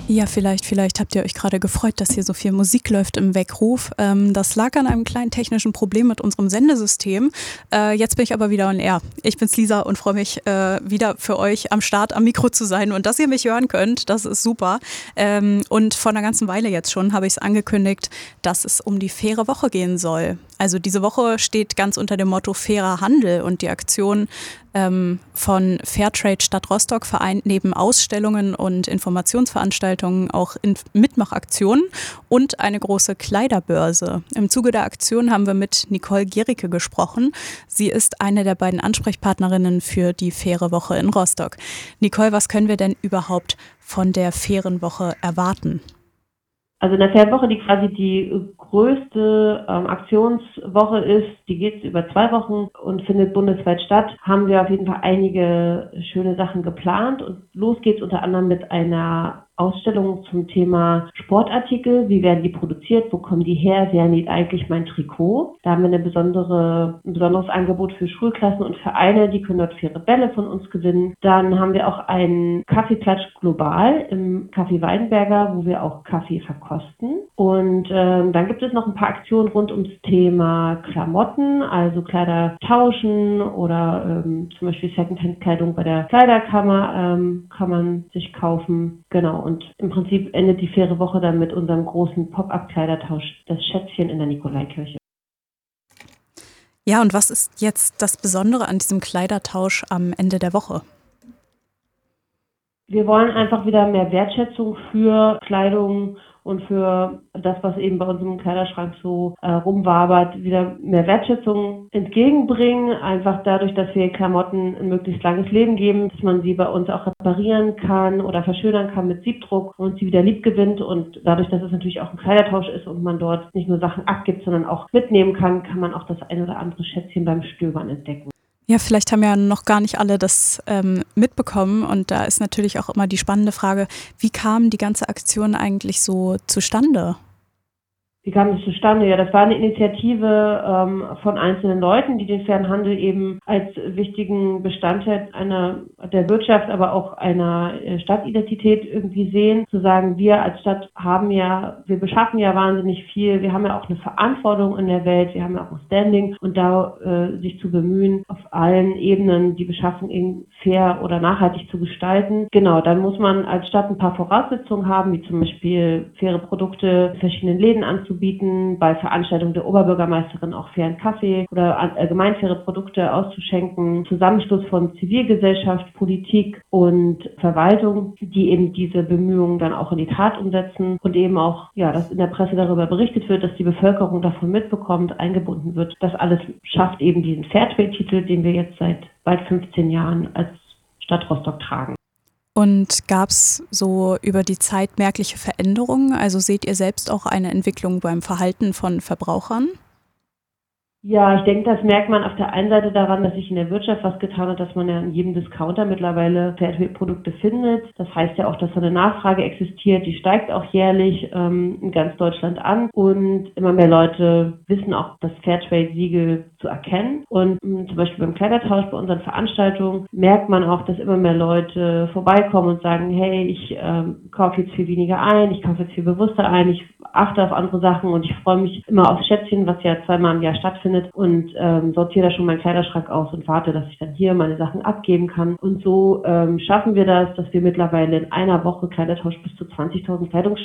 Ja, vielleicht habt ihr euch gerade gefreut, dass hier so viel Musik läuft im Weckruf. Das lag an einem kleinen technischen Problem mit unserem Sendesystem. Jetzt bin ich aber wieder on air. Ich bin's Lisa und freue mich, wieder für euch am Start am Mikro zu sein und dass ihr mich hören könnt. Das ist super. Und vor einer ganzen Weile jetzt schon habe ich es angekündigt, dass es um die faire Woche gehen soll. Also diese Woche steht ganz unter dem Motto fairer Handel und die Aktion von Fairtrade Stadt Rostock vereint neben Ausstellungen und Informationsveranstaltungen auch Mitmachaktionen und eine große Kleiderbörse. Im Zuge der Aktion haben wir mit Nicole Gericke gesprochen. Sie ist eine der beiden Ansprechpartnerinnen für die Faire Woche in Rostock. Nicole, was können wir denn überhaupt von der fairen Woche erwarten? Also in der Fernwoche, die quasi die größte Aktionswoche ist, die geht über 2 Wochen und findet bundesweit statt, haben wir auf jeden Fall einige schöne Sachen geplant. Und los geht's unter anderem mit einer Ausstellung zum Thema Sportartikel. Wie werden die produziert? Wo kommen die her? Wer näht eigentlich mein Trikot? Da haben wir ein besonderes Angebot für Schulklassen und Vereine. Die können dort faire Bälle von uns gewinnen. Dann haben wir auch einen Kaffeeklatsch global im Café Weinberger, wo wir auch Kaffee verkosten. Und dann gibt es noch ein paar Aktionen rund ums Thema Klamotten, also Kleider tauschen oder zum Beispiel Secondhand-Kleidung bei der Kleiderkammer kann man sich kaufen. Genau. Und im Prinzip endet die faire Woche dann mit unserem großen Pop-up-Kleidertausch, das Schätzchen in der Nikolaikirche. Ja, und was ist jetzt das Besondere an diesem Kleidertausch am Ende der Woche? Wir wollen einfach wieder mehr Wertschätzung für Kleidung und für das, was eben bei uns im Kleiderschrank so rumwabert, wieder mehr Wertschätzung entgegenbringen. Einfach dadurch, dass wir Klamotten ein möglichst langes Leben geben, dass man sie bei uns auch reparieren kann oder verschönern kann mit Siebdruck und sie wieder lieb gewinnt. Und dadurch, dass es natürlich auch ein Kleidertausch ist und man dort nicht nur Sachen abgibt, sondern auch mitnehmen kann, kann man auch das ein oder andere Schätzchen beim Stöbern entdecken. Ja, vielleicht haben ja noch gar nicht alle das mitbekommen und da ist natürlich auch immer die spannende Frage, wie kam die ganze Aktion eigentlich so zustande? Wie kam das zustande? Ja, das war eine Initiative von einzelnen Leuten, die den fairen Handel eben als wichtigen Bestandteil der Wirtschaft, aber auch einer Stadtidentität irgendwie sehen. Zu sagen, wir als Stadt wir beschaffen ja wahnsinnig viel, wir haben ja auch eine Verantwortung in der Welt, wir haben ja auch ein Standing und da sich zu bemühen, auf allen Ebenen die Beschaffung eben fair oder nachhaltig zu gestalten. Genau, dann muss man als Stadt ein paar Voraussetzungen haben, wie zum Beispiel faire Produkte in verschiedenen Läden anzubieten, bei Veranstaltungen der Oberbürgermeisterin auch fairen Kaffee oder allgemein faire Produkte auszuschenken, Zusammenschluss von Zivilgesellschaft, Politik und Verwaltung, die eben diese Bemühungen dann auch in die Tat umsetzen und eben auch, ja, dass in der Presse darüber berichtet wird, dass die Bevölkerung davon mitbekommt, eingebunden wird. Das alles schafft eben diesen Fairtrade-Titel, den wir jetzt seit bald 15 Jahren als Stadt Rostock tragen. Und gab es so über die Zeit merkliche Veränderungen? Also seht ihr selbst auch eine Entwicklung beim Verhalten von Verbrauchern? Ja, ich denke, das merkt man auf der einen Seite daran, dass sich in der Wirtschaft was getan hat, dass man ja in jedem Discounter mittlerweile Fairtrade-Produkte findet. Das heißt ja auch, dass da eine Nachfrage existiert, die steigt auch jährlich in ganz Deutschland an und immer mehr Leute wissen auch das Fairtrade-Siegel zu erkennen. Und zum Beispiel beim Kleidertausch bei unseren Veranstaltungen merkt man auch, dass immer mehr Leute vorbeikommen und sagen, hey, ich kaufe jetzt viel weniger ein, ich kaufe jetzt viel bewusster ein, ich achte auf andere Sachen und ich freue mich immer aufs Schätzchen, was ja 2-mal im Jahr stattfindet und sortiere da schon meinen Kleiderschrank aus und warte, dass ich dann hier meine Sachen abgeben kann. Und so schaffen wir das, dass wir mittlerweile in einer Woche Kleidertausch bis zu 20.000